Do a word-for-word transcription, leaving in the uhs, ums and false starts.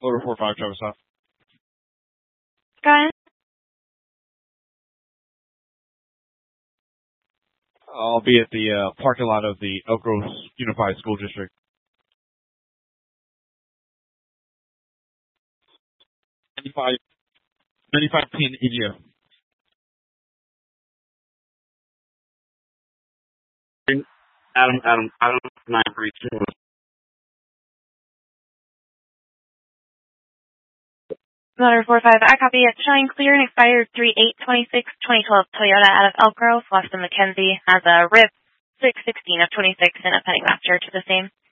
Loader four five, Travis South. Go ahead. I'll be at the uh, parking lot of the Elk Grove Unified School District. ninety-five, ninety-five ten E D F. Adam, Adam, Adam, nine three two. Loader four five, I copy it. Showing clear and expired three eight twenty-six twenty twelve Toyota out of Elk Grove, Weston McKenzie, has a R I P six sixteen of twenty-six and a pending master to the same.